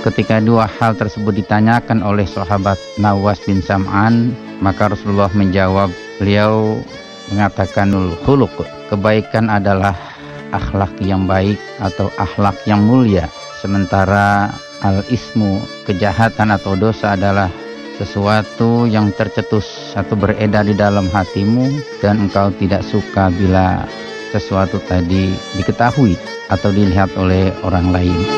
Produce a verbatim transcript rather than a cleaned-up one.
Ketika dua hal tersebut ditanyakan oleh sahabat Nawas bin Sam'an, maka Rasulullah menjawab, beliau mengatakan khuluq, kebaikan adalah akhlak yang baik atau akhlak yang mulia, sementara al-ismu, kejahatan atau dosa adalah sesuatu yang tercetus atau beredar di dalam hatimu dan engkau tidak suka bila sesuatu tadi diketahui atau dilihat oleh orang lain.